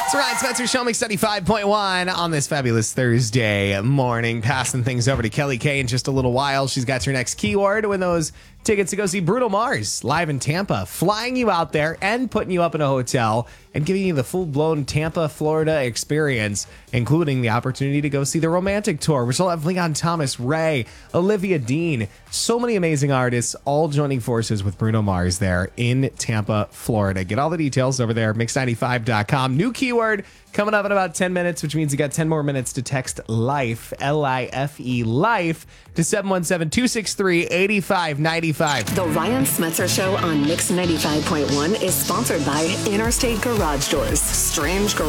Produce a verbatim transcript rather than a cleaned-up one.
It's Ryan Spencer, Show Me seventy-five point one on this fabulous Thursday morning. Passing things over to Kelly Kay in just a little while. She's got your next keyword with those tickets to go see Bruno Mars live in Tampa, flying you out there and putting you up in a hotel and giving you the full-blown Tampa, Florida experience, including the opportunity to go see the Romantic Tour, which will have Leon Thomas, Ray, Olivia Dean, so many amazing artists all joining forces with Bruno Mars there in Tampa, Florida. Get all the details over there, mix ninety-five dot com. New keyword coming up in about ten minutes, which means you got ten more minutes to text LIFE, L I F E, LIFE, to seven one seven, two six three, eight five nine five. The Ryan Smetzer Show on Mix ninety-five point one is sponsored by Interstate Garage Doors. Strange Garage